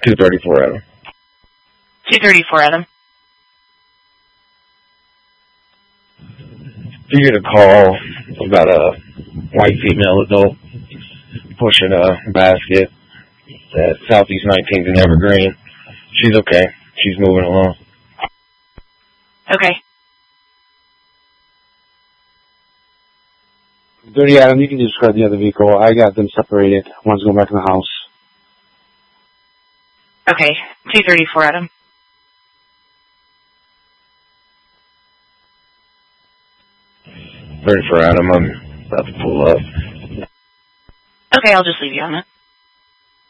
234 Adam. 234 Adam. You get a call about a white female adult pushing a basket at Southeast 19th and Evergreen. She's okay. She's moving along. Okay. Dirty Adam, you can describe the other vehicle. I got them separated. One's going back in the house. Okay. 234 Adam. Ready for Adam. I'm about to pull up. Okay, I'll just leave you on that.